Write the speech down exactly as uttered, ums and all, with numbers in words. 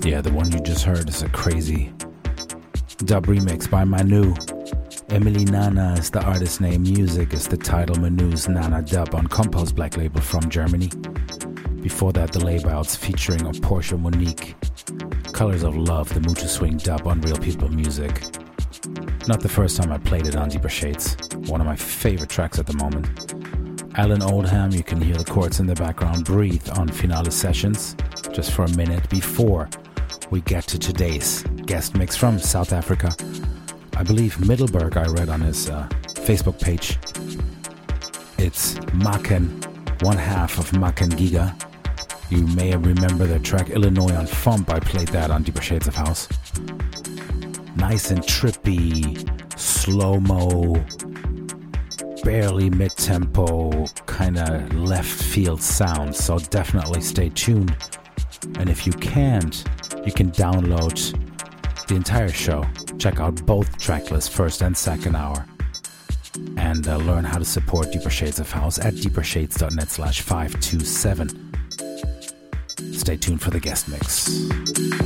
Yeah, the one you just heard is a crazy dub remix by Manu. Emily Nana is the artist name. Music is the title. Manu's Nana Dub on Compose Black Label from Germany. Before that, the Layabouts featuring a Portia Monique. Colors of Love, the Mutu Swing dub on Real People Music. Not the first time I played it on Deeper Shades. One of my favorite tracks at the moment. Alan Oldham, you can hear the chords in the background. Breathe on Finale Sessions. Just for a minute before we get to today's guest mix from South Africa. I believe Middleburg, I read on his uh, Facebook page. It's Maken, one half of Maken Giga. You may remember the track Illinois on Fump. I played that on Deeper Shades of House. Nice and trippy, slow-mo, barely mid-tempo, kind of left field sound. So definitely stay tuned. And if you can't, you can download the entire show. Check out both track lists, first and second hour. And uh, learn how to support Deeper Shades of House at deepershades.net slash 527. Stay tuned for the guest mix.